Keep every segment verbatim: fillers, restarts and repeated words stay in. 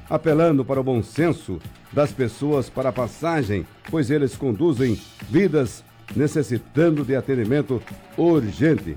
apelando para o bom senso das pessoas para a passagem, pois eles conduzem vidas necessitando de atendimento urgente.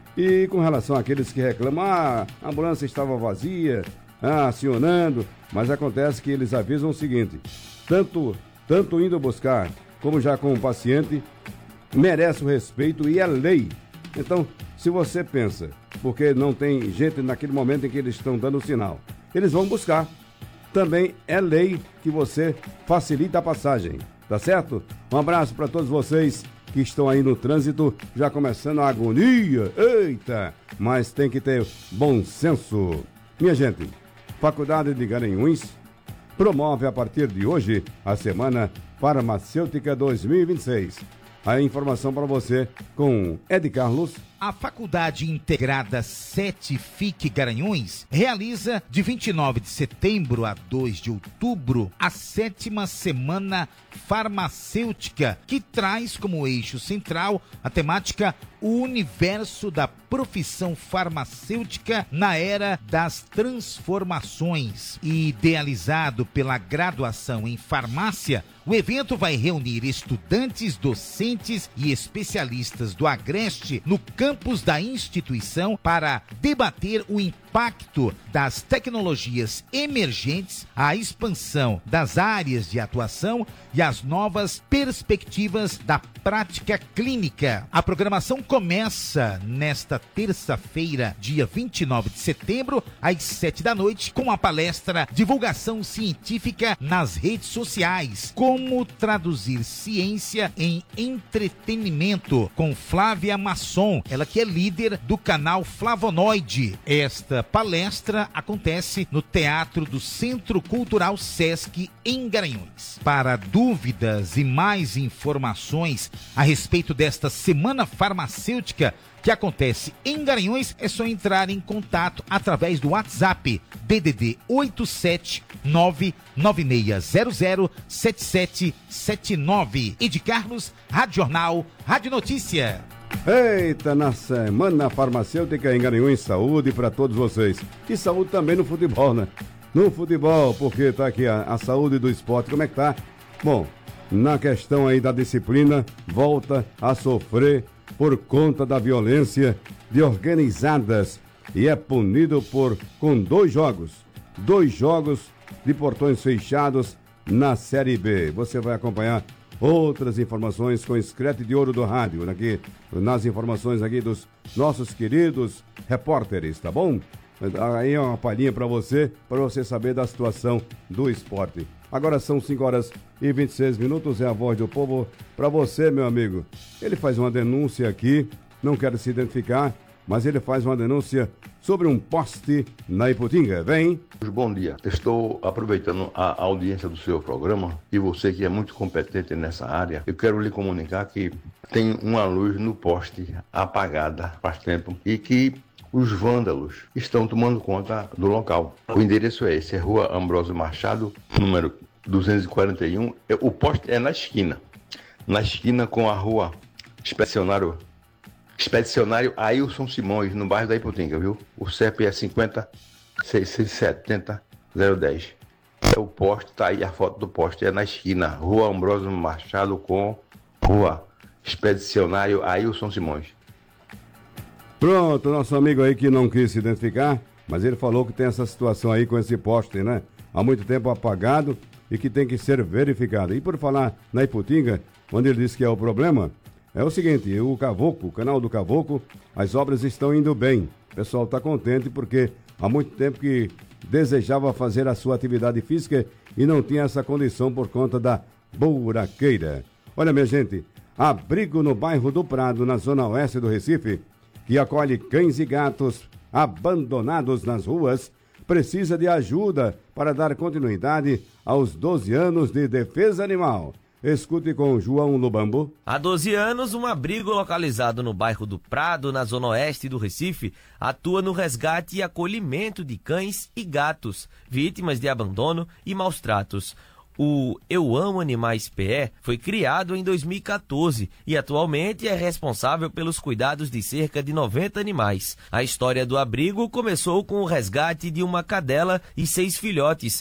E com relação àqueles que reclamam, ah, a ambulância estava vazia, ah, acionando, mas acontece que eles avisam o seguinte, tanto, tanto indo buscar como já com o paciente, merece o respeito e é lei. Então, se você pensa, porque não tem gente naquele momento em que eles estão dando o sinal, eles vão buscar. Também é lei que você facilita a passagem, tá certo? Um abraço para todos vocês que estão aí no trânsito, já começando a agonia. Eita, mas tem que ter bom senso. Minha gente, Faculdade de Garanhuns promove a partir de hoje a Semana Farmacêutica dois mil e vinte e seis. A informação para você com Ed Carlos. A Faculdade Integrada sete F I C Garanhuns realiza de vinte e nove de setembro a dois de outubro a sétima Semana Farmacêutica, que traz como eixo central a temática O Universo da Profissão Farmacêutica na Era das Transformações. Idealizado pela graduação em farmácia, o evento vai reunir estudantes, docentes e especialistas do Agreste no campus da instituição para debater o impacto das tecnologias emergentes, a expansão das áreas de atuação e as novas perspectivas da prática clínica. A programação começa nesta terça-feira, dia vinte e nove de setembro, às sete da noite, com a palestra Divulgação Científica nas Redes Sociais. Como traduzir ciência em entretenimento, com Flávia Masson, ela que é líder do canal Flavonoide. Esta palestra acontece no Teatro do Centro Cultural Sesc, em Garanhuns. Para dúvidas e mais informações a respeito desta Semana Farmacêutica que acontece em Garanhuns, é só entrar em contato através do WhatsApp D D D oito sete nove nove seis zero zero sete sete sete nove. E de Carlos, Rádio Jornal, Rádio Notícia. Eita, na Semana Farmacêutica em Garanhuns, saúde para todos vocês. E saúde também no futebol, né? No futebol, porque tá aqui a, a saúde do esporte, como é que tá? Bom, na questão aí da disciplina, volta a sofrer por conta da violência de organizadas e é punido por com dois jogos, dois jogos de portões fechados na Série B. Você vai acompanhar outras informações com o Escrete de Ouro do Rádio, aqui, nas informações aqui dos nossos queridos repórteres, tá bom? Aí é uma palhinha para você, para você saber da situação do esporte. Agora são cinco horas e vinte e seis minutos, é a voz do povo para você, meu amigo. Ele faz uma denúncia aqui, não quero se identificar, mas ele faz uma denúncia sobre um poste na Iputinga. Vem. Bom dia. Estou aproveitando a audiência do seu programa e você que é muito competente nessa área, eu quero lhe comunicar que tem uma luz no poste apagada faz tempo e que os vândalos estão tomando conta do local. O endereço é esse, é Rua Ambrósio Machado, número duzentos e quarenta e um. O poste é na esquina, na esquina com a Rua Expedicionário, Expedicionário Ailson Simões, no bairro da Iputinga, viu? O C E P é cinquenta, seiscentos e setenta, zero dez. É o poste, tá aí a foto do poste, é na esquina, Rua Ambrósio Machado com Rua Expedicionário Ailson Simões. Pronto, nosso amigo aí que não quis se identificar, mas ele falou que tem essa situação aí com esse poste, né? Há muito tempo apagado e que tem que ser verificado. E por falar na Iputinga, onde ele disse que é o problema, é o seguinte, o Cavoco, o canal do Cavoco, as obras estão indo bem. O pessoal está contente porque há muito tempo que desejava fazer a sua atividade física e não tinha essa condição por conta da buraqueira. Olha, minha gente, abrigo no bairro do Prado, na zona oeste do Recife, que acolhe cães e gatos abandonados nas ruas, precisa de ajuda para dar continuidade aos doze anos de defesa animal. Escute com João Lubambo. Há doze anos, um abrigo localizado no bairro do Prado, na zona oeste do Recife, atua no resgate e acolhimento de cães e gatos, vítimas de abandono e maus tratos. O Eu Amo Animais P E foi criado em dois mil e quatorze e atualmente é responsável pelos cuidados de cerca de noventa animais. A história do abrigo começou com o resgate de uma cadela e seis filhotes,